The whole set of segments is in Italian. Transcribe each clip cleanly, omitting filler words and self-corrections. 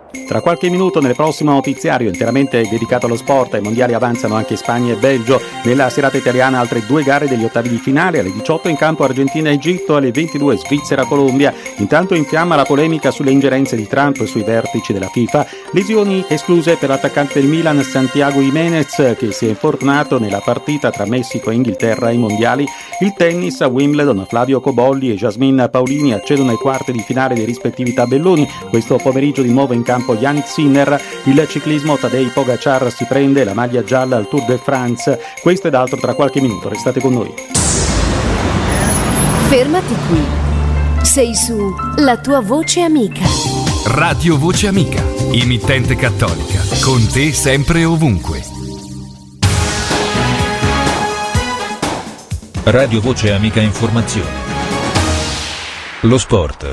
Tra qualche minuto nel prossimo notiziario interamente dedicato allo sport, ai mondiali avanzano anche Spagna e Belgio. Nella serata italiana altre 2 gare degli ottavi di finale, alle 18 in campo Argentina-Egitto, alle 22 Svizzera-Colombia. Intanto in fiamma la polemica sulle ingerenze di Trump sui vertici della FIFA, lesioni escluse per l'attaccante del Milan Santiago Jiménez che si è infortunato nella partita tra Messico e Inghilterra ai mondiali. Il tennis a Wimbledon, Flavio Cobolli e Jasmine Paolini accedono ai quarti di finale dei rispettivi tabelloni. Questo pomeriggio di nuovo in campo Yannick Sinner. Il ciclismo, Tadej Pogacar si prende la maglia gialla al Tour de France. Questo ed altro tra qualche minuto, restate con noi. Fermati qui. Sei su La tua voce amica. Radio Voce Amica, emittente cattolica, con te sempre e ovunque. Radio Voce Amica Informazioni. Lo sport.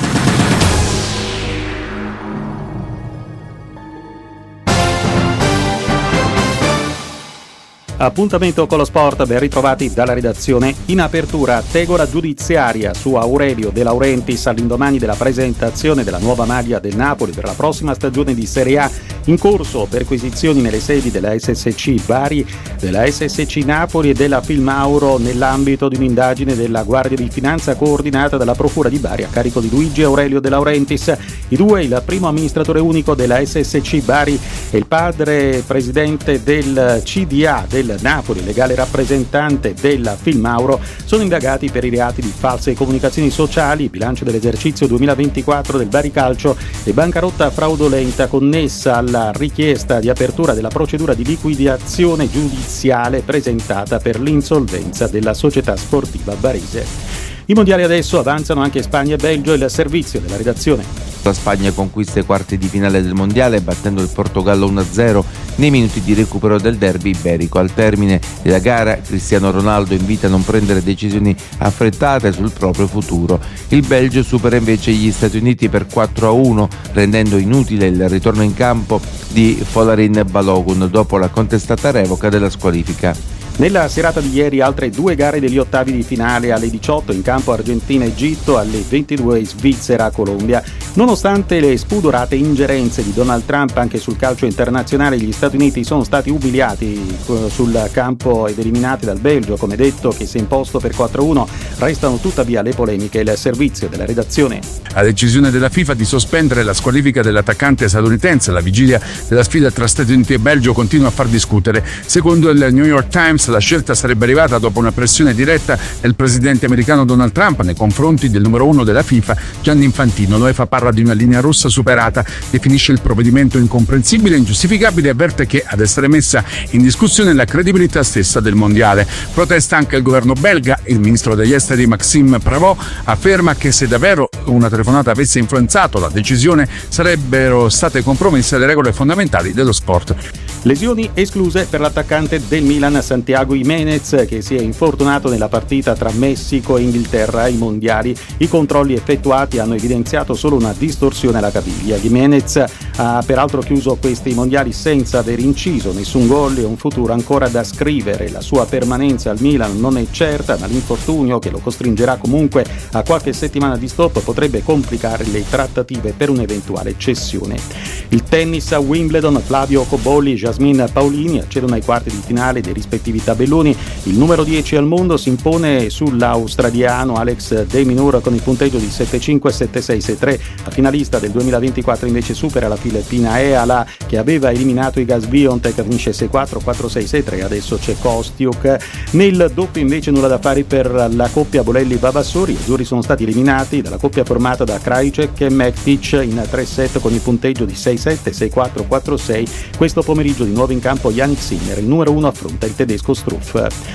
Appuntamento con lo sport, ben ritrovati dalla redazione. In apertura, tegola giudiziaria su Aurelio De Laurentiis all'indomani della presentazione della nuova maglia del Napoli per la prossima stagione di Serie A. In corso perquisizioni nelle sedi della SSC Bari, della SSC Napoli e della Filmauro nell'ambito di un'indagine della Guardia di Finanza coordinata dalla Procura di Bari a carico di Luigi Aurelio De Laurentiis. I due, il primo amministratore unico della SSC Bari e il padre presidente del CDA del Napoli, legale rappresentante della Filmauro, sono indagati per i reati di false comunicazioni sociali, bilancio dell'esercizio 2024 del Bari Calcio e bancarotta fraudolenta connessa alla richiesta di apertura della procedura di liquidazione giudiziale presentata per l'insolvenza della società sportiva barese. I mondiali adesso avanzano anche Spagna e Belgio, il servizio della redazione. La Spagna conquista i quarti di finale del mondiale battendo il Portogallo 1-0 nei minuti di recupero del derby iberico. Al termine della gara Cristiano Ronaldo invita a non prendere decisioni affrettate sul proprio futuro. Il Belgio supera invece gli Stati Uniti per 4-1 rendendo inutile il ritorno in campo di Folarin Balogun dopo la contestata revoca della squalifica. Nella serata di ieri altre 2 gare degli ottavi di finale, alle 18 in campo Argentina-Egitto, alle 22 Svizzera-Colombia. Nonostante le spudorate ingerenze di Donald Trump anche sul calcio internazionale, gli Stati Uniti sono stati umiliati sul campo ed eliminati dal Belgio, come detto, che si è imposto per 4-1. Restano tuttavia le polemiche e il servizio della redazione. La decisione della FIFA di sospendere la squalifica dell'attaccante statunitense alla vigilia della sfida tra Stati Uniti e Belgio continua a far discutere. Secondo il New York Times, la scelta sarebbe arrivata dopo una pressione diretta del presidente americano Donald Trump nei confronti del numero 1 della FIFA, Gianni Infantino. L'UEFA parla di una linea rossa superata, definisce il provvedimento incomprensibile e ingiustificabile e avverte che ad essere messa in discussione la credibilità stessa del mondiale. Protesta anche il governo belga. Il ministro degli esteri Maxime Prévost afferma che se davvero una telefonata avesse influenzato la decisione sarebbero state compromesse le regole fondamentali dello sport. Lesioni escluse per l'attaccante del Milan Santiago Jiménez che si è infortunato nella partita tra Messico e Inghilterra ai mondiali. I controlli effettuati hanno evidenziato solo una distorsione alla caviglia. Jiménez ha peraltro chiuso questi mondiali senza aver inciso nessun gol e un futuro ancora da scrivere. La sua permanenza al Milan non è certa, ma l'infortunio che lo costringerà comunque a qualche settimana di stop potrebbe complicare le trattative per un'eventuale cessione. Il tennis a Wimbledon, Flavio Cobolli e Jasmine Paolini accedono ai quarti di finale dei rispettivi tabelloni. Il numero 10 al mondo si impone sull'australiano Alex de Minaur con il punteggio di 7-5, 7-6, 6-3. La finalista del 2024 invece supera la filippina Eala che aveva eliminato Iga Swiatek, finisce 6-4, 4-6, 6-3. Adesso c'è Kostiuk. Nel doppio invece nulla da fare per la coppia Bolelli-Vavassori. I azzurri sono stati eliminati dalla coppia formata da Krajicek e Mektic in 3 set con il punteggio di 6-7, 6-4, 4-6. Questo pomeriggio di nuovo in campo Yannick Sinner, il numero 1 affronta il tedesco Struff.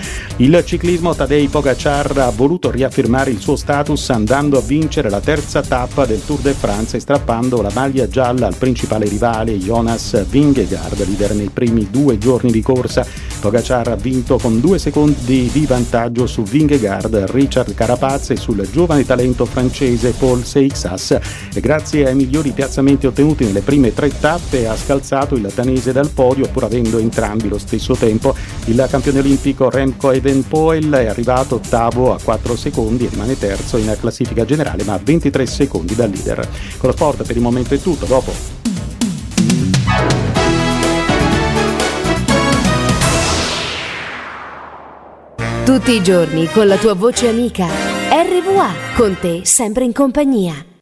Il ciclismo, Tadej Pogacar ha voluto riaffermare il suo status andando a vincere la terza tappa del Tour de France e strappando la maglia gialla al principale rivale Jonas Vingegaard, leader nei primi 2 giorni di corsa. Pogacar ha vinto con 2 secondi di vantaggio su Vingegaard, Richard Carapaz e sul giovane talento francese Paul Seixas, e grazie ai migliori piazzamenti ottenuti nelle prime 3 tappe ha scalzato il danese dal podio, pur avendo entrambi lo stesso tempo. Il campione olimpico Remco Evenepoel è arrivato ottavo a 4 secondi e rimane terzo in classifica generale, ma a 23 secondi dal leader. Con lo sport per il momento è tutto, dopo. Tutti i giorni con la tua voce amica. RVA, con te sempre in compagnia.